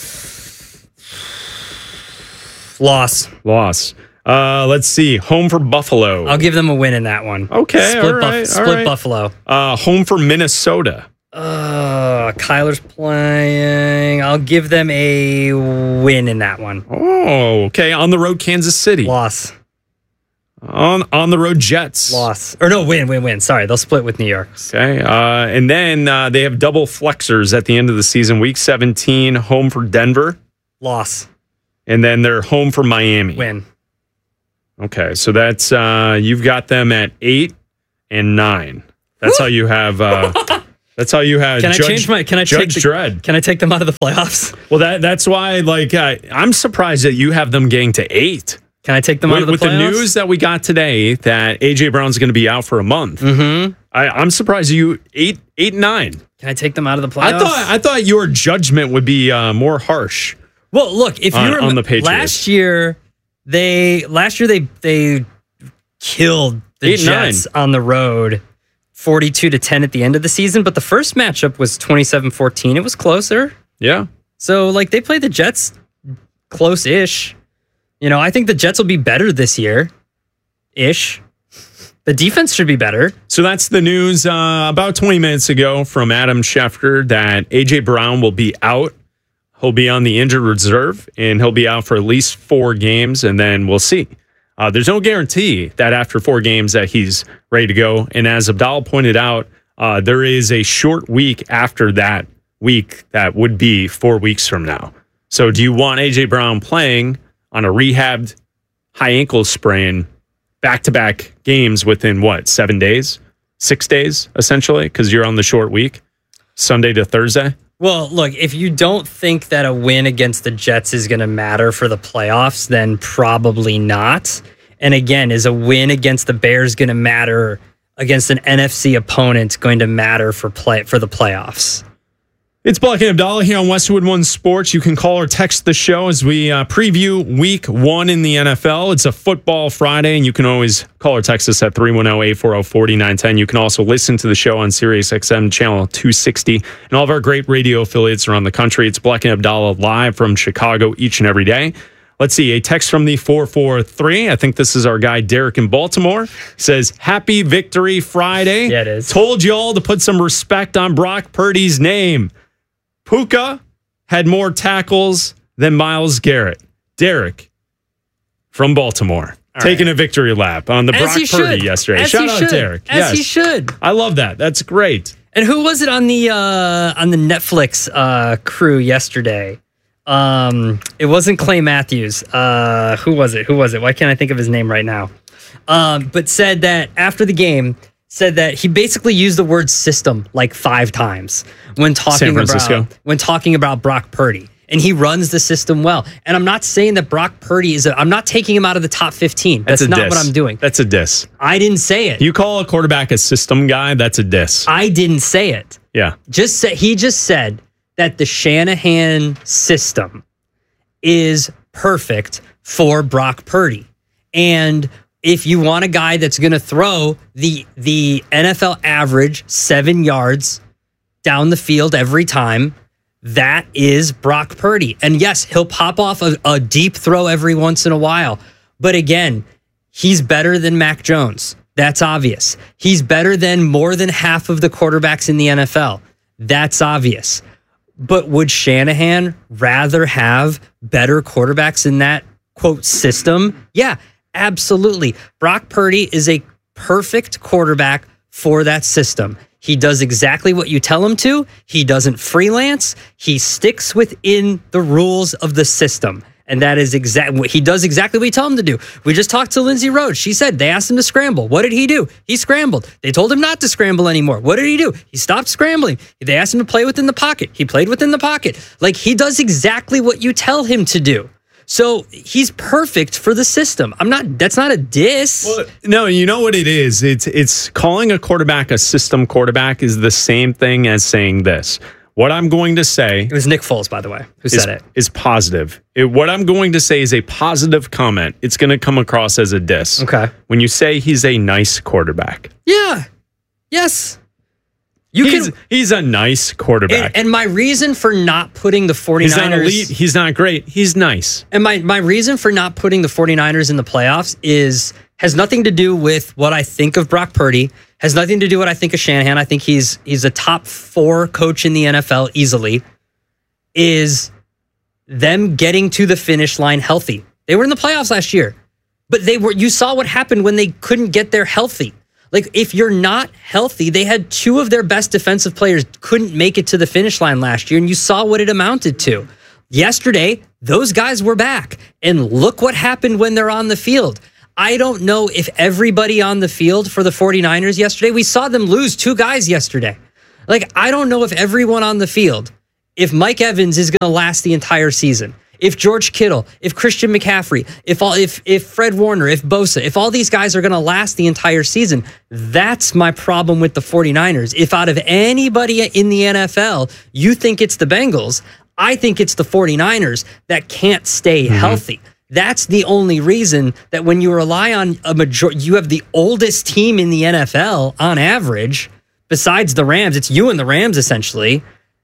Loss. Loss. Uh, let's see. Home for Buffalo. I'll give them a win in that one. Okay, Split, all Buff- right, all split right. Buffalo. Uh, home for Minnesota. Uh, Kyler's playing. I'll give them a win in that one. Oh, okay. On the road, Kansas City. Loss. On on the road, Jets. Loss. Or no, win, win, win. Sorry, they'll split with New York. Okay. Uh, and then uh, they have double flexors at the end of the season. Week seventeen, home for Denver. Loss. And then they're home for Miami. Win. Okay, so that's uh, you've got them at eight and nine. That's Woo! how you have. Uh, that's how you have. Can Judge, I change my? Can I Judge take the, Dredd? Can I take them out of the playoffs? Well, that that's why. Like, uh, I'm surprised that you have them getting to eight. Can I take them with, out of the with playoffs? With the news that we got today that A J Brown's going to be out for a month. Mm-hmm. I, I'm surprised you eight, eight, nine. Can I take them out of the playoffs? I thought I thought your judgment would be uh, more harsh. Well, look, if you on, were on the Patriots last year, they last year they they killed the Eight, Jets nine. on the road, forty-two to ten at the end of the season. But the first matchup was twenty-seven fourteen. It was closer. Yeah. So like they played the Jets close-ish. You know, I think the Jets will be better this year, ish. The defense should be better. So that's the news uh, about twenty minutes ago from Adam Schefter that A J Brown will be out. He'll be on the injured reserve, and he'll be out for at least four games, and then we'll see. Uh, there's no guarantee that after four games that he's ready to go. And as Abdal pointed out, uh, there is a short week after that week that would be four weeks from now. So do you want A J Brown playing on a rehabbed high ankle sprain back-to-back games within, what, seven days? Six days, essentially, because you're on the short week, Sunday to Thursday? Well, look, if you don't think that a win against the Jets is going to matter for the playoffs, then probably not. And again, is a win against the Bears going to matter against an N F C opponent going to matter for play for the playoffs? It's Black and Abdallah here on Westwood One Sports. You can call or text the show as we uh, preview week one in the N F L. It's a football Friday, and you can always call or text us at three one zero, eight four zero, four nine one zero. You can also listen to the show on Sirius X M channel two sixty and all of our great radio affiliates around the country. It's Black and Abdallah live from Chicago each and every day. Let's see, a text from the four four three. I think this is our guy, Derek in Baltimore. He says, happy Victory Friday. Yeah, it is. Told you all to put some respect on Brock Purdy's name. Puka had more tackles than Myles Garrett. Derek from Baltimore. All taking right. a victory lap on the As Brock he Purdy should. yesterday. As Shout he out, should. Derek. As yes. he should. I love that. That's great. And who was it on the uh, on the Netflix uh, crew yesterday? Um, it wasn't Clay Matthews. Uh, who was it? Who was it? Why can't I think of his name right now? Um, but said that after the game, said that he basically used the word system like five times when talking San Francisco. about when talking about Brock Purdy. And he runs the system well. And I'm not saying that Brock Purdy is a, I'm not taking him out of the top fifteen. That's, That's a not diss. what I'm doing. That's a diss. I didn't say it. You call a quarterback a system guy, that's a diss. I didn't say it. Yeah. Just say, he just said that the Shanahan system is perfect for Brock Purdy. And if you want a guy that's going to throw the the N F L average seven yards down the field every time, that is Brock Purdy. And yes, he'll pop off a, a deep throw every once in a while. But again, he's better than Mac Jones. That's obvious. He's better than more than half of the quarterbacks in the N F L. That's obvious. But would Shanahan rather have better quarterbacks in that, quote, system? Yeah, absolutely. Brock Purdy is a perfect quarterback for that system. He does exactly what you tell him to. He doesn't freelance. He sticks within the rules of the system. And that is exactly what he does exactly what you tell him to do. We just talked to Lindsay Rhodes. She said they asked him to scramble. What did he do? He scrambled. They told him not to scramble anymore. What did he do? He stopped scrambling. They asked him to play within the pocket. He played within the pocket. Like, he does exactly what you tell him to do. So he's perfect for the system. I'm not, that's not a diss. Well, no, you know what it is? It's it's calling a quarterback a system quarterback is the same thing as saying this. What I'm going to say... It was Nick Foles, by the way, who is, said it. ...is positive. It, what I'm going to say is a positive comment. It's going to come across as a diss. Okay. When you say he's a nice quarterback. Yeah. Yes. You he's, can, he's a nice quarterback. And, and my reason for not putting the 49ers... He's not elite. He's not great. He's nice. And my, my reason for not putting the 49ers in the playoffs is has nothing to do with what I think of Brock Purdy, has nothing to do with what I think of Shanahan. I think he's he's a top four coach in the N F L easily, is them getting to the finish line healthy. They were in the playoffs last year. But they were. You saw what happened when they couldn't get there healthy. Like, if you're not healthy, they had two of their best defensive players couldn't make it to the finish line last year, and you saw what it amounted to. Yesterday, those guys were back, and look what happened when they're on the field. I don't know if everybody on the field for the 49ers yesterday, we saw them lose two guys yesterday. Like, I don't know if everyone on the field, if Mike Evans is going to last the entire season, if George Kittle, if Christian McCaffrey, if all, if if Fred Warner, if Bosa, if all these guys are going to last the entire season, that's my problem with the 49ers. If out of anybody in the N F L, you think it's the Bengals, I think it's the 49ers that can't stay mm-hmm. healthy. That's the only reason that when you rely on a major, you have the oldest team in the N F L on average, besides the Rams, it's you and the Rams essentially.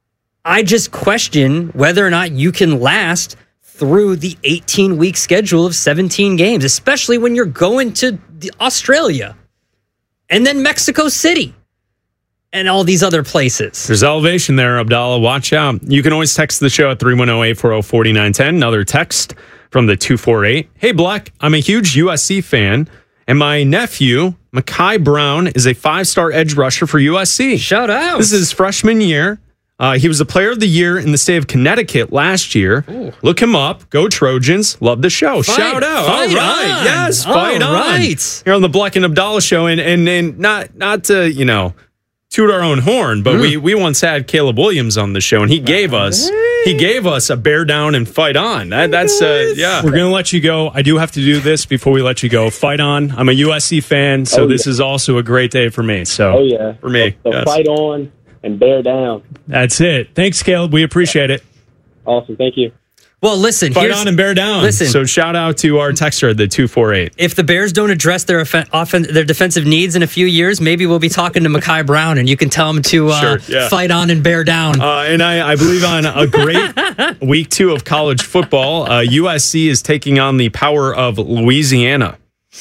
I just question whether or not you can last through the eighteen-week schedule of seventeen games, especially when you're going to the Australia and then Mexico City and all these other places. There's elevation there, Abdallah. Watch out. You can always text the show at three one zero, eight four zero, four nine one zero. Another text from the two four eight. Hey, Black, I'm a huge U S C fan, and my nephew, Mekhi Brown, is a five-star edge rusher for U S C. Shout out. This is his freshman year. Uh, he was the player of the year in the state of Connecticut last year. Ooh. Look him up. Go Trojans. Love the show. Fight, Shout out. Fight All right. on. Yes, All fight right. on. Here on the Black and Abdallah show. And and, and not not to, you know, toot our own horn, but mm. we we once had Caleb Williams on the show, and he gave us he gave us a bear down and fight on. That, that's uh, yeah. We're gonna let you go. I do have to do this before we let you go. Fight on. I'm a U S C fan, so oh, this yeah. is also a great day for me. So oh yeah, for me, so, so yes. fight on and bear down. That's it. Thanks, Caleb. We appreciate it. Awesome. Thank you. Well, listen. Fight on and bear down. Listen. So shout out to our texter at the two four eight. If the Bears don't address their offen- offen- their defensive needs in a few years, maybe we'll be talking to Mekhi Brown, and you can tell him to uh, sure, yeah. fight on and bear down. Uh, and I, I believe on a great week two of college football, uh, U S C is taking on the power of Louisiana.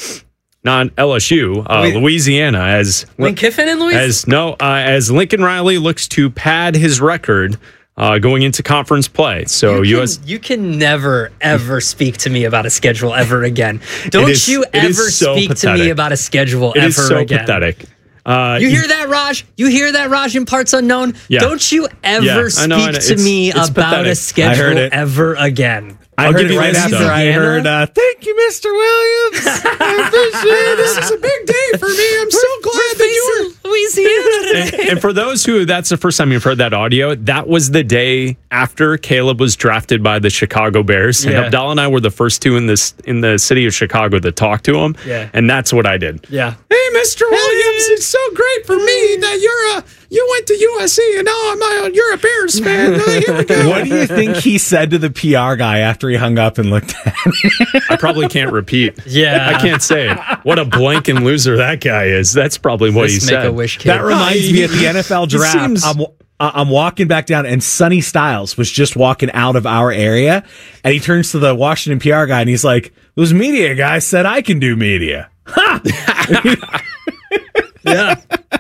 Not L S U, uh, Louisiana, as Lane Kiffin in Louisiana? As no, uh, as Lincoln Riley looks to pad his record uh, going into conference play. So you U S can, you can never ever speak to me about a schedule ever again. Don't is, you ever so speak pathetic. to me about a schedule it ever is so again. Pathetic. Uh, you hear that, Raj? You hear that, Raj, in Parts Unknown? Yeah. Don't you ever yeah, speak know, to it's, me it's about pathetic. a schedule ever again. I I'll heard give it you right this, after though. I heard, uh, thank you, Mister Williams. I appreciate it. This is a big day for me. I'm so glad that you were Louisiana. and, and for those who, that's the first time you've heard that audio, that was the day after Caleb was drafted by the Chicago Bears. And Yeah. Abdallah and I were the first two in this in the city of Chicago to talk to him. Yeah. And that's what I did. Yeah. Hey, Mister Williams, it's so great for me that you're a you went to U S C and now I'm a you're a Bears fan. Here we go. What do you think he said to the P R guy after he hung up and looked at me? I probably can't repeat. Yeah. I can't say it. What a blanking loser that guy is. That's probably what This he said. Make-A-Wish kid. That reminds me at the N F L He draft. seems- I'm, I'm walking back down, and Sonny Styles was just walking out of our area, and he turns to the Washington P R guy, and he's like, "Those media guys said I can do media." Ha! Yeah.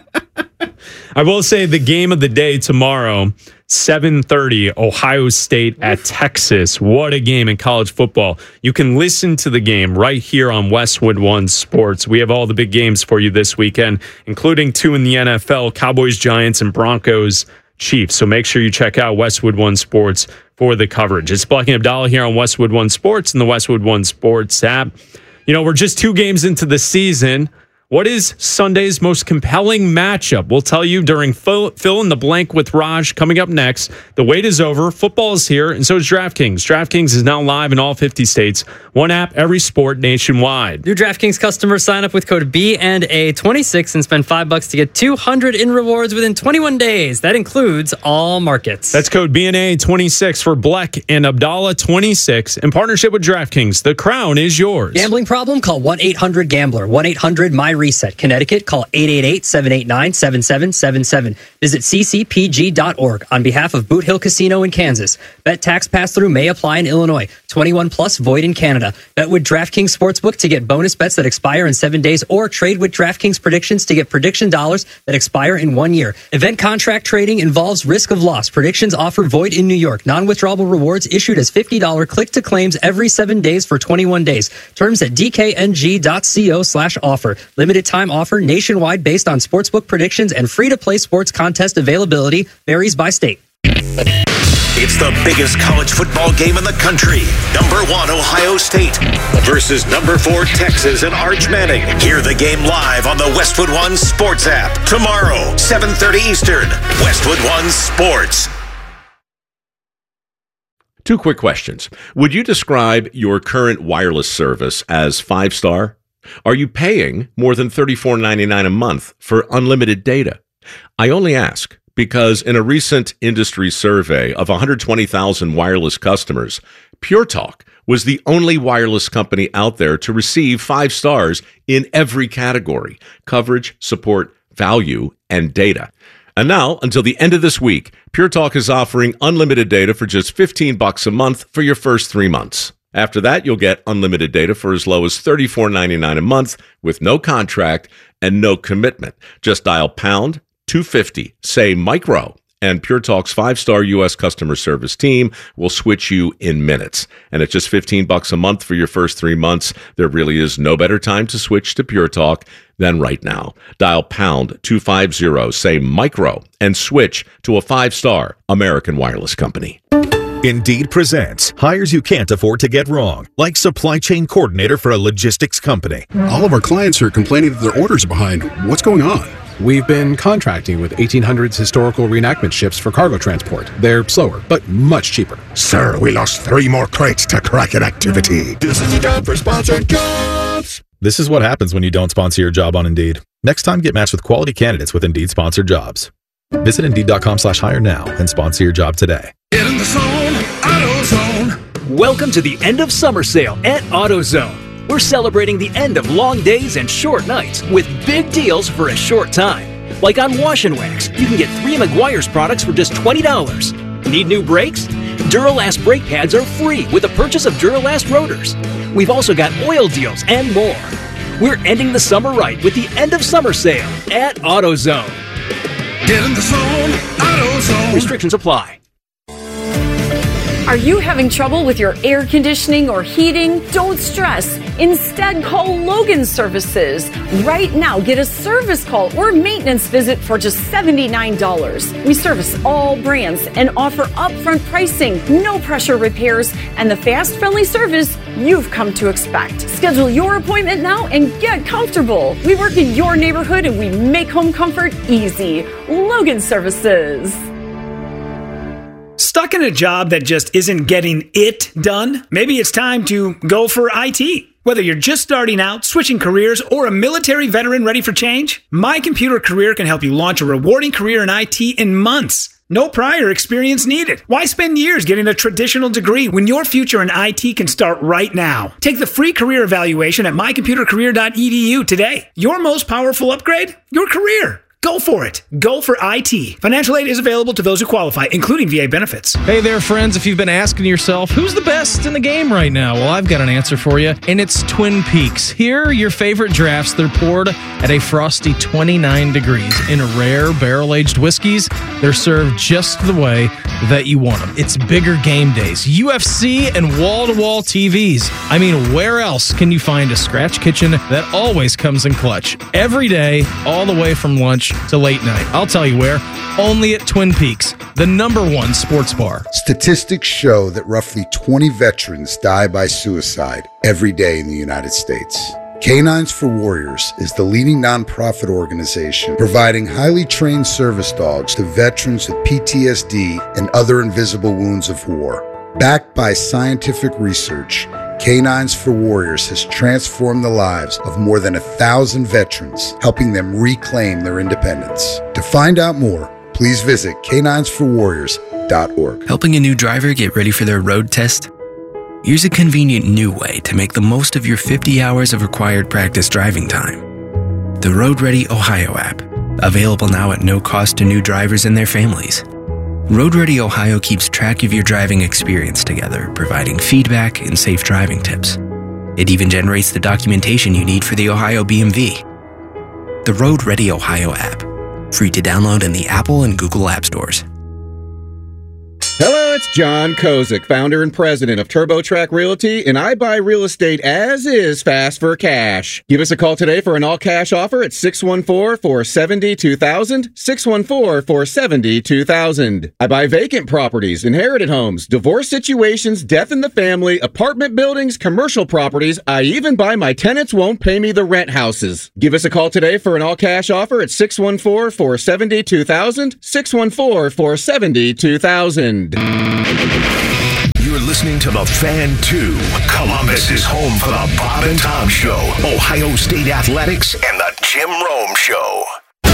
I will say the game of the day tomorrow, seven thirty, Ohio State at Texas. What a game in college football. You can listen to the game right here on Westwood One Sports. We have all the big games for you this weekend, including two in the N F L, Cowboys, Giants, and Broncos, Chiefs. So make sure you check out Westwood One Sports for the coverage. It's Black and Abdallah here on Westwood One Sports and the Westwood One Sports app. You know, we're just two games into the season. What is Sunday's most compelling matchup? We'll tell you during fill, fill in the blank with Raj coming up next. The wait is over. Football is here, and so is DraftKings. DraftKings is now live in all fifty states. One app, every sport nationwide. New DraftKings customers sign up with code B and A twenty-six and spend five bucks to get two hundred in rewards within twenty-one days. That includes all markets. That's code B N A twenty-six for Black and Abdallah twenty-six in partnership with DraftKings. The crown is yours. Gambling problem? Call one eight hundred gambler. one eight hundred my Reset. Connecticut, call eight eight eight, seven eight nine, seven seven seven seven. Visit c c p g dot org on behalf of Boot Hill Casino in Kansas. Bet tax pass-through may apply in Illinois. twenty-one plus, void in Canada. Bet with DraftKings Sportsbook to get bonus bets that expire in seven days or trade with DraftKings Predictions to get prediction dollars that expire in one year. Event contract trading involves risk of loss. Predictions offer void in New York. Non-withdrawable rewards issued as fifty dollars click-to-claims every seven days for twenty-one days. Terms at d k n g dot co slash offer. Limited time offer nationwide based on sportsbook predictions and free-to-play sports contest availability varies by state. It's the biggest college football game in the country. Number one, Ohio State versus number four, Texas and Arch Manning. Hear the game live on the Westwood One Sports app. Tomorrow, seven thirty Eastern. Westwood One Sports. Two quick questions. Would you describe your current wireless service as five-star? Are you paying more than thirty-four ninety-nine a month for unlimited data? I only ask because in a recent industry survey of one hundred twenty thousand wireless customers, Pure Talk was the only wireless company out there to receive five stars in every category: coverage, support, value, and data. And now, until the end of this week, Pure Talk is offering unlimited data for just fifteen bucks a month for your first three months. After that, you'll get unlimited data for as low as thirty-four ninety-nine a month with no contract and no commitment. Just dial pound two fifty, say micro, and Pure Talk's five-star U S customer service team will switch you in minutes. And at just fifteen bucks a month for your first three months, there really is no better time to switch to Pure Talk than right now. Dial pound two fifty, say micro, and switch to a five-star American wireless company. Indeed presents hires you can't afford to get wrong, like supply chain coordinator for a logistics company. All of our clients are complaining that their orders are behind. What's going on? We've been contracting with eighteen hundreds historical reenactment ships for cargo transport. They're slower, but much cheaper. Sir, we lost three more crates to Kraken activity. This is the time for sponsored jobs. This is what happens when you don't sponsor your job on Indeed. Next time, get matched with quality candidates with Indeed sponsored jobs. Visit Indeed.com slash hire now and sponsor your job today. Get in the zone, AutoZone. Welcome to the end of summer sale at AutoZone. We're celebrating the end of long days and short nights with big deals for a short time. Like on Wash and Wax, you can get three Meguiar's products for just twenty dollars. Need new brakes? Duralast brake pads are free with the purchase of Duralast rotors. We've also got oil deals and more. We're ending the summer right with the end of summer sale at AutoZone. Get in the zone, AutoZone. Restrictions apply. Are you having trouble with your air conditioning or heating? Don't stress. Instead, call Logan Services. Right now, get a service call or maintenance visit for just seventy-nine dollars. We service all brands and offer upfront pricing, no pressure repairs, and the fast, friendly service you've come to expect. Schedule your appointment now and get comfortable. We work in your neighborhood and we make home comfort easy. Logan Services. Stuck in a job that just isn't getting it done? Maybe it's time to go for I T. Whether you're just starting out, switching careers, or a military veteran ready for change, My Computer Career can help you launch a rewarding career in I T in months. No prior experience needed. Why spend years getting a traditional degree when your future in I T can start right now? Take the free career evaluation at my computer career dot e d u today. Your most powerful upgrade? Your career. Go for it. Go for I T. Financial aid is available to those who qualify, including V A benefits. Hey there, friends. If you've been asking yourself, who's the best in the game right now? Well, I've got an answer for you, and it's Twin Peaks. Here are your favorite drafts. They're poured at a frosty twenty-nine degrees in rare barrel-aged whiskeys. They're served just the way that you want them. It's bigger game days, U F C, and wall-to-wall T Vs. I mean, where else can you find a scratch kitchen that always comes in clutch? Every day, all the way from lunch to late night. I'll tell you where. Only at Twin Peaks, the number one sports bar. Statistics show that roughly twenty veterans die by suicide every day in the United States. Canines for Warriors is the leading nonprofit organization providing highly trained service dogs to veterans with P T S D and other invisible wounds of war. Backed by scientific research, Canines for Warriors has transformed the lives of more than a thousand veterans, helping them reclaim their independence. To find out more, please visit canines for warriors dot org. Helping a new driver get ready for their road test? Here's a convenient new way to make the most of your fifty hours of required practice driving time. The Road Ready Ohio app, available now at no cost to new drivers and their families. Road Ready Ohio keeps track of your driving experience together, providing feedback and safe driving tips. It even generates the documentation you need for the Ohio B M V. The Road Ready Ohio app, free to download in the Apple and Google App Stores. Hello, it's John Kozik, founder and president of TurboTrack Realty, and I buy real estate as is, fast for cash. Give us a call today for an all-cash offer at six one four, four seven zero, two thousand, six one four, four seven zero, two thousand. I buy vacant properties, inherited homes, divorce situations, death in the family, apartment buildings, commercial properties. I even buy my tenants won't pay me the rent houses. Give us a call today for an all-cash offer at six one four, four seven zero, two thousand, six one four, four seven zero, two thousand. You're listening to The Fan two. Columbus is home for the Bob and Tom Show, Ohio State Athletics, and the Jim Rome Show.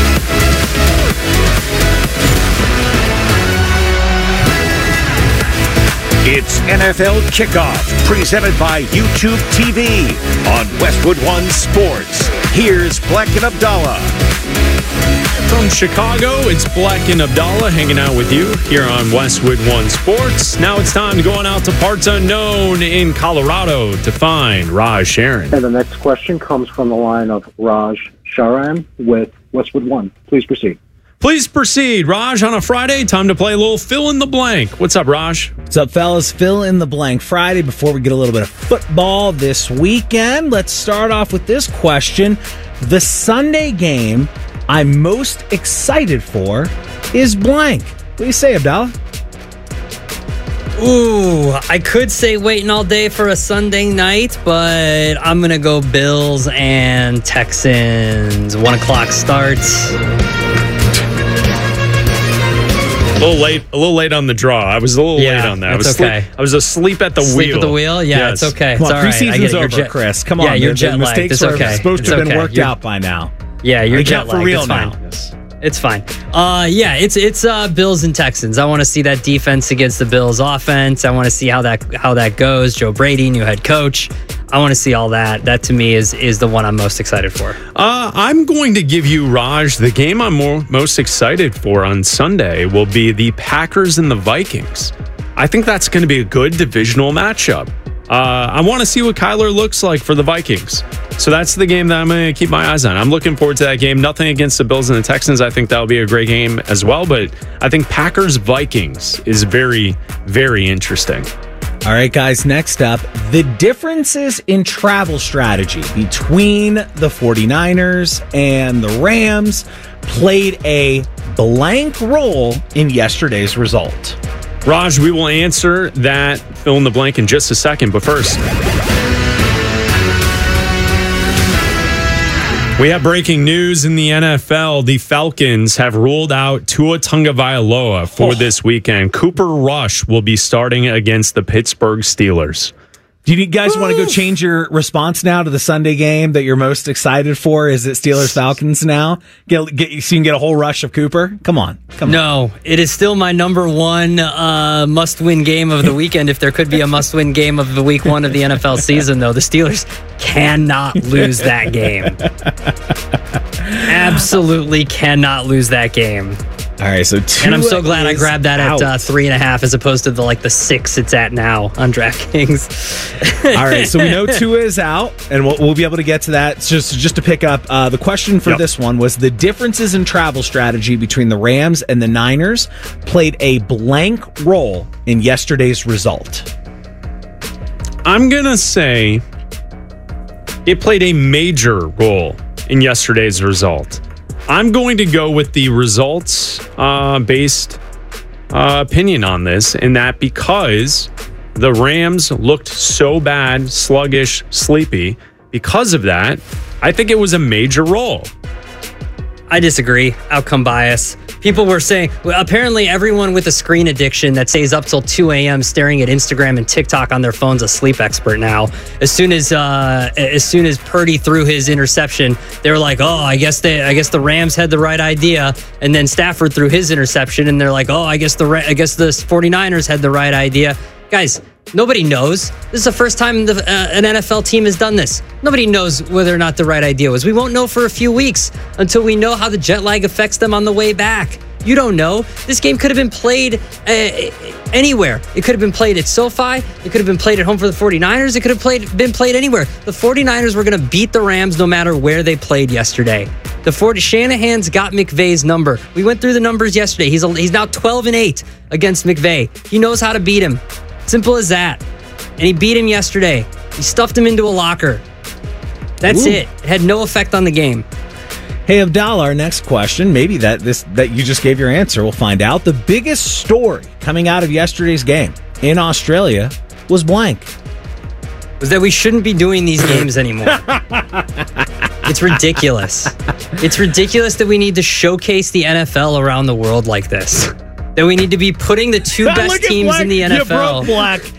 It's N F L Kickoff, presented by YouTube T V on Westwood One Sports. Here's Black and Abdallah. From Chicago, it's Black and Abdallah hanging out with you here on Westwood One Sports. Now it's time to go on out to parts unknown in Colorado to find Raj Sharon. And the next question comes from the line of Raj Sharan with Westwood One. Please proceed. Please proceed. Raj, on a Friday, time to play a little fill in the blank. What's up, Raj? What's up, fellas? Fill in the blank Friday before we get a little bit of football this weekend. Let's start off with this question. The Sunday game I'm most excited for is blank. What do you say, Abdallah? Ooh, I could say waiting all day for a Sunday night, but I'm going to go Bills and Texans. One o'clock starts. A little late, a little late on the draw. I was a little Yeah, late on that. I it's was okay. Asleep, I was asleep at the Sleep wheel. at the wheel? Yeah, Yes. it's okay. Come It's on, all right. I preseason's get it. You're over, jet- Chris. Come Yeah, on. you're the, jet the lagged. mistakes It's were okay. supposed It's to have been okay. worked You're- out by now. Yeah, you're They jet count for lagged. real It's fine. now. It's fine. Uh, yeah, it's it's uh, Bills and Texans. I want to see that defense against the Bills offense. I want to see how that how that goes. Joe Brady, new head coach. I want to see all that. That to me is is the one I'm most excited for. Uh, I'm going to give you, Raj, the game I'm more, most excited for on Sunday will be the Packers and the Vikings. I think that's going to be a good divisional matchup. Uh, I want to see what Kyler looks like for the Vikings. So that's the game that I'm going to keep my eyes on. I'm looking forward to that game. Nothing against the Bills and the Texans. I think that'll be a great game as well. But I think Packers-Vikings is very, very interesting. All right, guys, next up, the differences in travel strategy between the 49ers and the Rams played a blank role in yesterday's result. Raj, we will answer that fill in the blank in just a second, but first, we have breaking news in the N F L. The Falcons have ruled out Tua Tagovailoa for oh. this weekend. Cooper Rush will be starting against the Pittsburgh Steelers. Do you guys want to go change your response now to the Sunday game that you're most excited for? Is it Steelers Falcons now? Get, get so you can get a whole rush of Cooper? Come on, come no, on. No, it is still my number one uh, must-win game of the weekend. If there could be a must-win game of the week one of the N F L season, though, the Steelers cannot lose that game. Absolutely cannot lose that game. All right, so two and I'm so glad I grabbed that out. at uh, three and a half as opposed to the like the six it's at now on DraftKings. All right, so we know Tua is out, and we'll, we'll be able to get to that. Just just to pick up, uh, the question for yep. this one was the differences in travel strategy between the Rams and the Niners played a blank role in yesterday's result. I'm gonna say it played a major role in yesterday's result. I'm going to go with the results-based uh, uh, opinion on this, in that because the Rams looked so bad, sluggish, sleepy, because of that, I think it was a major role. I disagree. Outcome bias. People were saying, well, apparently everyone with a screen addiction that stays up till two a.m. staring at Instagram and TikTok on their phone's a sleep expert now. As soon as uh, as soon as Purdy threw his interception, they were like, oh, I guess they, I guess the Rams had the right idea. And then Stafford threw his interception, and they're like, oh, I guess the I guess the 49ers had the right idea. Guys, nobody knows. This is the first time the, uh, an N F L team has done this. Nobody knows whether or not the right idea was. We won't know for a few weeks until we know how the jet lag affects them on the way back. You don't know. This game could have been played uh, anywhere. It could have been played at SoFi. It could have been played at home for the 49ers. It could have played been played anywhere. The 49ers were going to beat the Rams no matter where they played yesterday. The forty Shanahan's got McVay's number. We went through the numbers yesterday. He's a, he's now twelve and eight against McVay. He knows how to beat him. Simple as that. And he beat him yesterday. He stuffed him into a locker. That's Ooh. it. It had no effect on the game. Hey, Abdallah, our next question, maybe that this that you just gave your answer, we'll find out. The biggest story coming out of yesterday's game in Australia was blank. Was that we shouldn't be doing these games anymore. It's ridiculous. It's ridiculous that we need to showcase the N F L around the world like this. That we need to be putting the two best teams Black. in the N F L. You broke Black.